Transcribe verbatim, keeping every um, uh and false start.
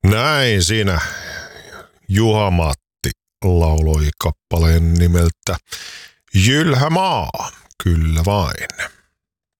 Näin siinä Juha-Matti lauloi kappaleen nimeltä Jylhä maa, kyllä vain.